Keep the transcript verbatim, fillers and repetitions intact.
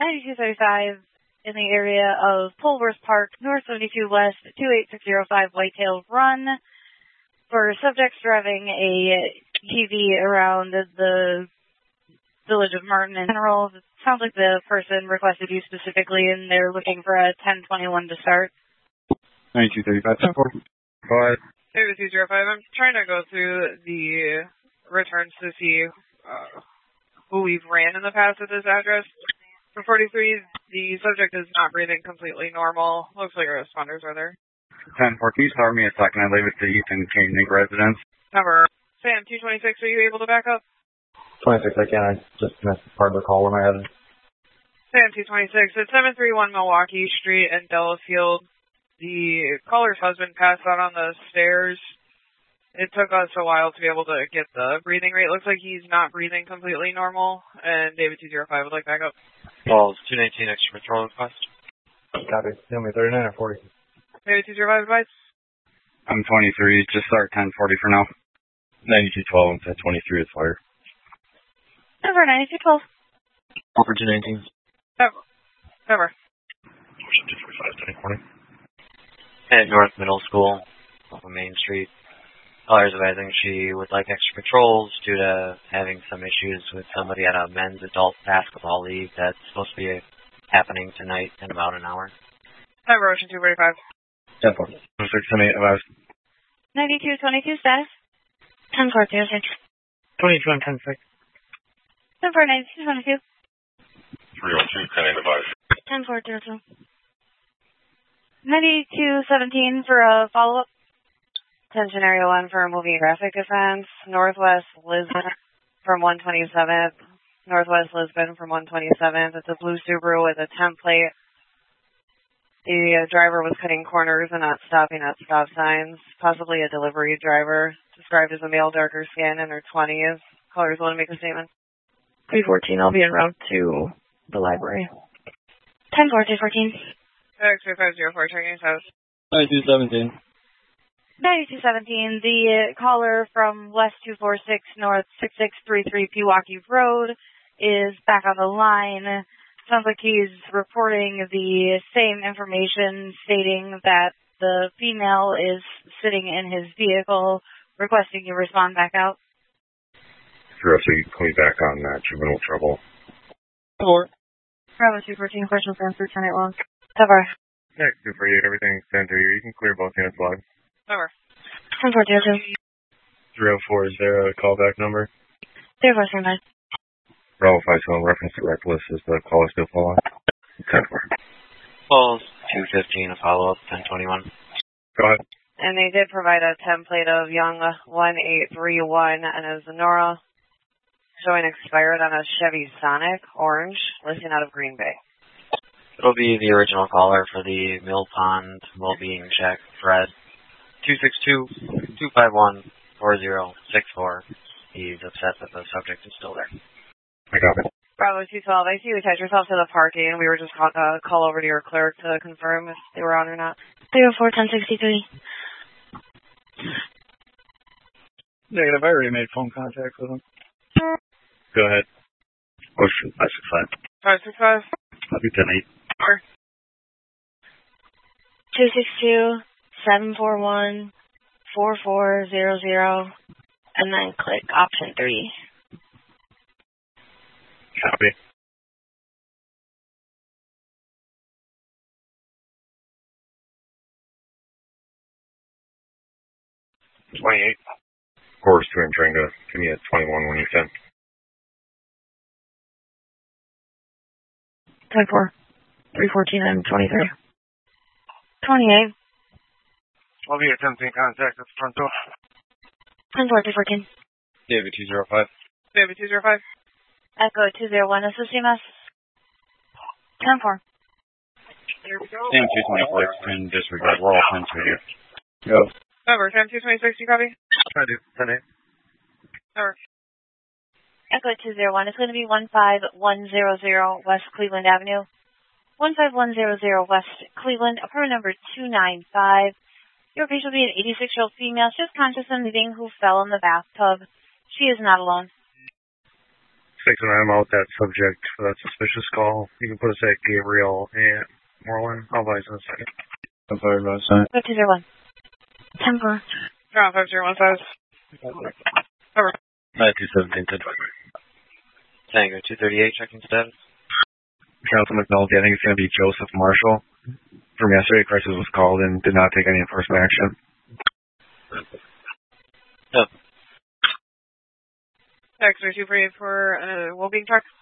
ninety-two thirty-five in the area of Polworth Park, North seventy-two West, two eight six zero five Whitetail Run, for subjects driving a T V around the village of Martin in general. It sounds like the person requested you specifically, and they're looking for a ten twenty-one to start. ninety-two thirty-five, ten four. Go ahead. David two zero five, I'm trying to go through the returns to see uh, who we've ran in the past at this address. For forty-three, the subject is not breathing completely normal. Looks like our responders are there. ten four, can you start me a second? I leave it to Ethan Koenig residence. Number Sam, two twenty-six, are you able to back up? twenty-six, I can. I just missed part of the call. Where am I headed? Sam, two twenty-six, at seven thirty-one Milwaukee Street in Delafield. The caller's husband passed out on the stairs. It took us a while to be able to get the breathing rate. Looks like he's not breathing completely normal, and David two zero five would like back up. Calls two nineteen extra patrol request. Copy. Tell me thirty-nine or forty. David two zero five advice. I'm twenty-three. Just start ten forty for now. ninety-two twelve and ten twenty-three is fire. Number ninety-two twelve. Over two nineteen. Cover. Cover. Motion two forty-five, ten forty. At North Middle School, off of Main Street. Caller's advising she would like extra patrols due to having some issues with somebody at a men's adult basketball league that's supposed to be happening tonight in about an hour. Cover, Ocean two forty-five. ten four. six ten eight, advised. ninety-two twenty-two status. ten four zero six. twenty-two and ten six. ten four ninety-two twenty-two. three oh two, ten eight, advised. ten four zero two. ninety-two seventeen for a follow-up. Attention Area one for a moving traffic offense. Northwest Lisbon from one twenty-seventh. Northwest Lisbon from one twenty-seventh. It's a blue Subaru with a temp plate. The uh, driver was cutting corners and not stopping at stop signs. Possibly a delivery driver. Described as a male, darker skin, in her twenties. Callers want to make a statement. three fourteen, I'll be en route to the library. ten four two fourteen. X three five zero four, checking his house. ninety-two seventeen. ninety-two seventeen, the uh, caller from West two four six North six six three three Pewaukee Road is back on the line. Sounds like he's reporting the same information, stating that the female is sitting in his vehicle, requesting you respond back out. Zero, so you can call me back on that juvenile trouble. Four. Bravo two fourteen, question for answer, ten eight long. Cover. Next, two for you, everything's sent to you. You can clear both units live. Cover. ten four zero two. zero four zero, callback number. zero four seven nine. Bravo five seven, reference to reckless. Is the caller still following? ten four. Calls two fifteen, a follow-up, ten twenty-one. Go ahead. And they did provide a template of Young one eight three one and a Zenora showing expired on a Chevy Sonic, orange, listing out of Green Bay. It'll be the original caller for the Mill Pond well-being check, Fred. two six two, two five one, four zero six four. He's upset that the subject is still there. I got it. Bravo two twelve, I see you attach yourself to the parking, and we were just call, uh, call over to your clerk to confirm if they were on or not. zero four ten sixty-three. Negative, I already made phone contact with him. Go ahead. Motion five six five. five six five. I'll be ten eight. two six two, seven four one, four four zero zero, and then click option three. Copy. twenty-eight. Course to him trying to give me a twenty-one when you sent. ten four. three fourteen and twenty-three. twenty-eight. I'll be attempting contact at the front door. ten four two fourteen. David two zero five. David two zero five. Echo two zero one, is this C M S? ten four. There we go. Sam two twenty-six, in disregard, we're all ten two here. Go. Cover, Sam two twenty-six, you copy? I do. ten eight. Cover. Echo two zero one, it's going to be one five one zero zero West Cleveland Avenue. one five one zero zero West Cleveland, apartment number two nine five. Your patient will be an eighty-six-year-old female. She is conscious and bleeding who fell in the bathtub. She is not alone. six and I'm out that subject for that suspicious call. You can put us at Gabriel and Moreland. I'll advise in a second. I'm sorry about that. five two zero one. ten four. Ground five zero one five. Over. nine two seventeen ten. Tango two thirty-eight, checking status. Council McNulty, I think it's going to be Joseph Marshall. From yesterday, crisis was called and did not take any enforcement action. No. X-ray two forty-eight for uh, well-being truck.